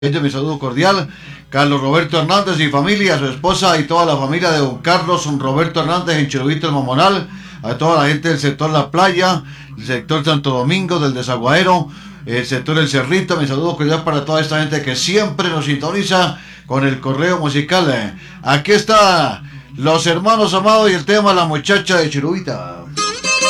Mi saludo cordial, Carlos Roberto Hernández y familia, su esposa y toda la familia de don Carlos Roberto Hernández en Chirubito el Mamonal, a toda la gente del sector La Playa, el sector Santo Domingo, del Desaguadero, el sector El Cerrito. Mi saludo cordial para toda esta gente que siempre nos sintoniza con el correo musical. Aquí está Los Hermanos Amados y el tema La Muchacha de Chirubita.